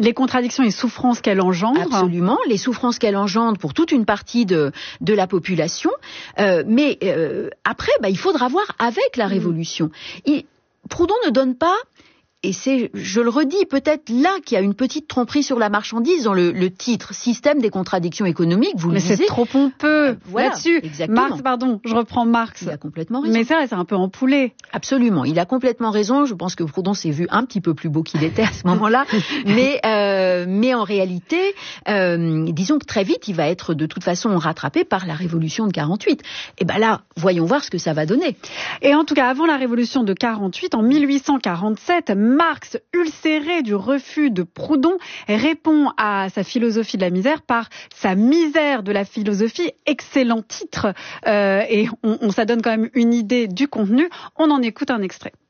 Les contradictions et souffrances qu'elle engendre. Absolument, les souffrances qu'elle engendre pour toute une partie de la population. Mais après, il faudra voir avec la Révolution. Proudhon ne donne pas... Et c'est, je le redis, peut-être là qu'il y a une petite tromperie sur la marchandise dans le titre « Système des contradictions économiques ». Vous le disiez. Mais c'est trop pompeux là-dessus. Exactement. Marx, pardon, je reprends Marx. Il a complètement raison. Mais c'est un peu empoulé. Absolument, il a complètement raison. Je pense que Proudhon s'est vu un petit peu plus beau qu'il était à ce moment-là. Mais en réalité, disons que très vite, il va être de toute façon rattrapé par la Révolution de 48. Et là, voyons voir ce que ça va donner. Et en tout cas, avant la Révolution de 48, en 1847, Marx, ulcéré du refus de Proudhon, répond à sa philosophie de la misère par sa misère de la philosophie. Excellent titre. Et ça donne quand même une idée du contenu. On en écoute un extrait.